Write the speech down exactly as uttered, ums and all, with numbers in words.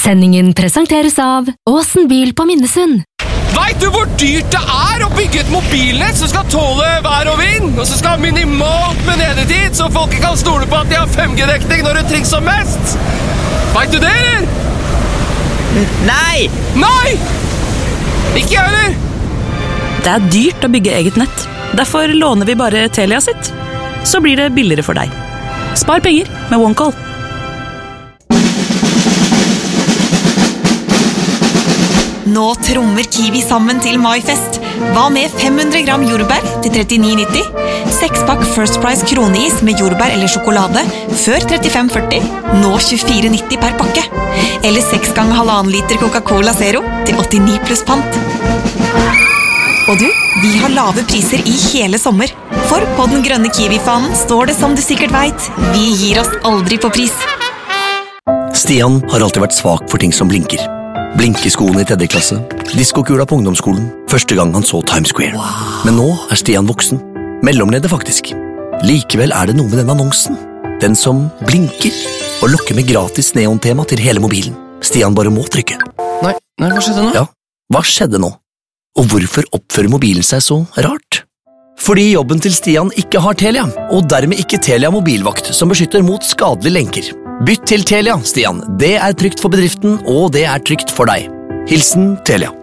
Sendingen presenteres av Åsen bil på Minnesund. Vet du hvor dyrt det er å bygge et mobilnett som skal tåle vær og vind, og som skal ha minimalt med nedetid, så folk kan stole på at de har fem G-dekning når det trengs som mest? Vet du det, eller? Nei! Nei! Ikke jeg heller! Det er dyrt å bygge eget nett. Derfor låner vi bare Telia sitt. Så blir det billigere for deg. Spar penger med OneCall. Nå trommer Kiwi sammen til MaiFest. Hva med fem hundre gram jordbær til trettini nitti? Sekspakk First Price kroneis med jordbær eller sjokolade før trettifem førti, nå tjuefire nitti per pakke. Eller seks ganger halvannen liter Coca-Cola Zero til åttini pluss pant. Og du, vi har lave priser i hele sommer. For på den grønne Kiwi-fanen står det som du sikkert vet, vi gir oss aldri på pris. Stian har alltid vært svak for ting som blinker. Blinkeskoene i tredje klasse, diskokula på ungdomsskolen, første gang han så Times Square. Wow. Men nå er Stian voksen, mellomleder faktisk. Likevel er det noe med den annonsen. Den som blinker og lokker med gratis neontema til hele mobilen. Stian bare må trykke. Nei, nei, hva skjedde nå? Ja, hva skjedde nå? Og hvorfor oppfører mobilen seg så rart? Fordi jobben til Stian ikke har Telia, og dermed ikke Telia mobilvakt som beskytter mot skadelige lenker. Bytt til Telia, Stian. Det er trygt for bedriften, og det er trygt for deg. Hilsen Telia.